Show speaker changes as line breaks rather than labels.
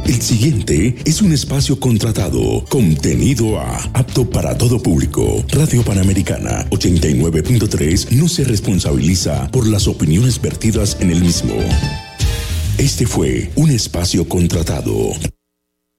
El siguiente es un espacio contratado, contenido apto para todo público. Radio Panamericana 89.3 no se responsabiliza por las opiniones vertidas en el mismo. Este fue un espacio contratado.